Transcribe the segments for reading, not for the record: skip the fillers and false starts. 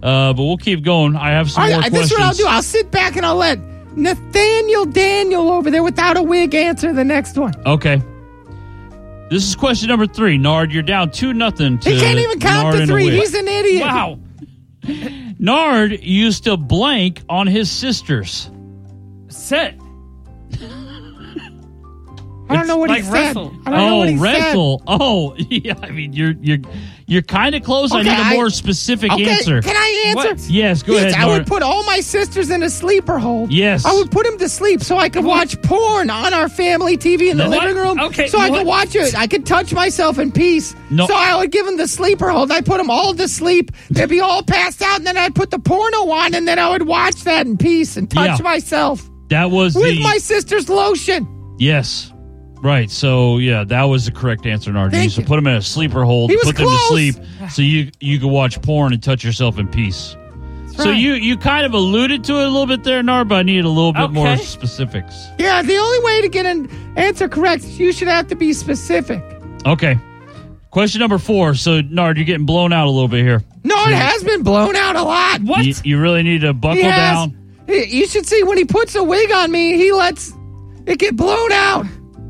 But we'll keep going. I have some more questions. This is what I'll do. I'll sit back and I'll let Nathaniel Daniel over there without a wig answer the next one. Okay. This is question number 3. Nard, you're down 2-0 to He can't even count Nard to 3. and a wig. He's an idiot. Wow. Nard used to blank on his sisters. Set. I don't know what he like said. wrestle. I don't know what he wrestle. said. Oh, yeah. I mean, you're kind of close. Okay, I need a more specific answer. Can I answer? What? Yes, go ahead, I would Nard. put all my sisters in a sleeper hold. Yes. I would put them to sleep so I could watch porn on our family TV in the What? living room. Okay, So I what? could watch it. I could touch myself in peace. No. So I would give them the sleeper hold. I'd put them all to sleep. They'd be all passed out, and then I'd put the porno on, and then I would watch that in peace and touch Yeah. myself That was with the... my sister's lotion. Yes. Right. So, yeah, that was the correct answer, Nard. You Thank used to you. put them in a sleeper hold, He was put them to close. sleep, so you could watch porn and touch yourself in peace. So right. you kind of alluded to it a little bit there, Nard, but I needed a little bit more Okay. specifics. Yeah, the only way to get an answer correct, you should have to be specific. Okay. Question number 4. So, Nard, you're getting blown out a little bit here. No, it has been blown out a lot. What? You really need to buckle He has. down. You should see when he puts a wig on me, he lets it get blown out.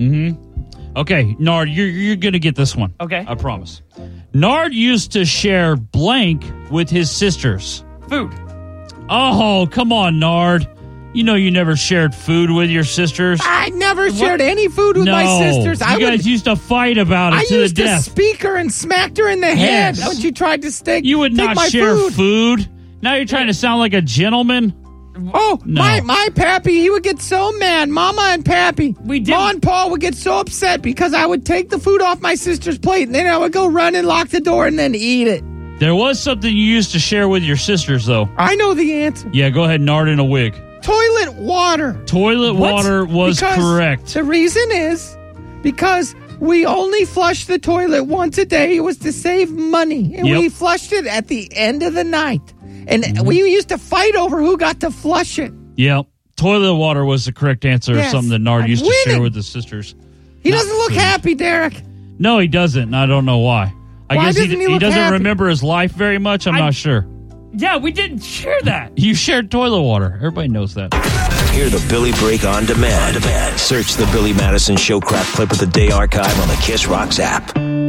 Okay, Nard, you're going to get this one. Okay. I promise. Nard used to share blank with his sisters. Food. Oh, come on, Nard. You know you never shared food with your sisters. I never shared any food with my sisters. You guys used to fight about it I to the used to death. speak her and smacked her in the head Yes. when she tried to You would take not my share food. food. Now you're trying to sound like a gentleman. Oh, No. my pappy, he would get so mad. Mama and pappy. We did- Ma and Paul would get so upset because I would take the food off my sister's plate and then I would go run and lock the door and then eat it. There was something you used to share with your sisters, though. I know the answer. Yeah, go ahead, Nard in a wig. Toilet water. Toilet What? water was Because correct. The reason is because we only flushed the toilet once a day. It was to save money. And Yep. we flushed it at the end of the night. And Mm-hmm. we used to fight over who got to flush it. Yeah, toilet water was the correct answer. Yes, Something that Nard I'm used to share winning. with his sisters. He Not doesn't look food. happy, Derek. No, he doesn't. And I don't know why. I Why guess doesn't he look doesn't happy? remember his life very much. I'm not sure. Yeah, we didn't share that. You shared toilet water. Everybody knows that. Hear the Billy Break on demand. Search the Billy Madison Show Crap Clip of the Day archive on the Kiss Rocks app.